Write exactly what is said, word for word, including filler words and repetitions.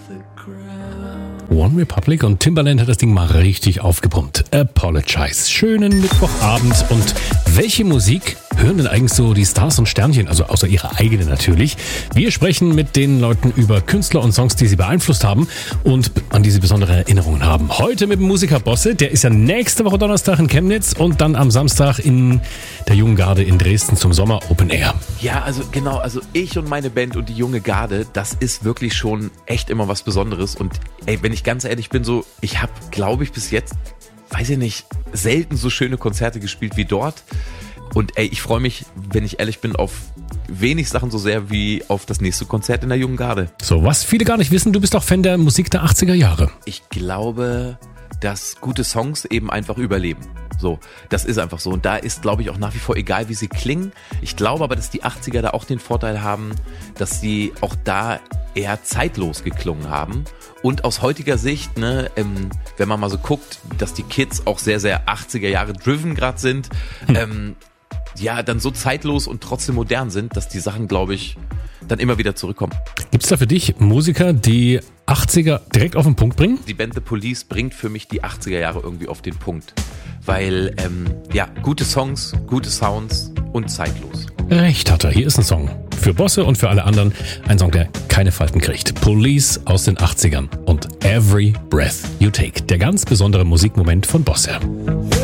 One Republic und Timbaland hat das Ding mal richtig aufgepumpt. Apologize. Schönen Mittwochabend. Und welche Musik hören denn eigentlich so die Stars und Sternchen, also außer ihre eigene natürlich? Wir sprechen mit den Leuten über Künstler und Songs, die sie beeinflusst haben und an die sie besondere Erinnerungen haben. Heute mit dem Musiker Bosse, der ist ja nächste Woche Donnerstag in Chemnitz und dann am Samstag in der Jungen Garde in Dresden zum Sommer Open Air. Ja, also genau, also ich und meine Band und die Junge Garde, das ist wirklich schon echt immer was Besonderes. Und ey, wenn ich ganz ehrlich bin, so, ich habe, glaube ich, bis jetzt, weiß ich nicht, selten so schöne Konzerte gespielt wie dort. Und ey, ich freue mich, wenn ich ehrlich bin, auf wenig Sachen so sehr wie auf das nächste Konzert in der Jungen Garde. So, was viele gar nicht wissen, du bist auch Fan der Musik der achtziger Jahre. Ich glaube, dass gute Songs eben einfach überleben. So, das ist einfach so. Und da ist, glaube ich, auch nach wie vor egal, wie sie klingen. Ich glaube aber, dass die achtziger da auch den Vorteil haben, dass sie auch da eher zeitlos geklungen haben. Und aus heutiger Sicht, ne, ähm, wenn man mal so guckt, dass die Kids auch sehr, sehr achtziger Jahre driven gerade sind, hm. ähm, ja, dann so zeitlos und trotzdem modern sind, dass die Sachen, glaube ich, dann immer wieder zurückkommen. Gibt es da für dich Musiker, die achtziger direkt auf den Punkt bringen? Die Band The Police bringt für mich die achtziger Jahre irgendwie auf den Punkt. Weil, ähm, ja, gute Songs, gute Sounds und zeitlos. Recht hat er. Hier ist ein Song für Bosse und für alle anderen. Ein Song, der keine Falten kriegt. Police aus den achtzigern und Every Breath You Take. Der ganz besondere Musikmoment von Bosse.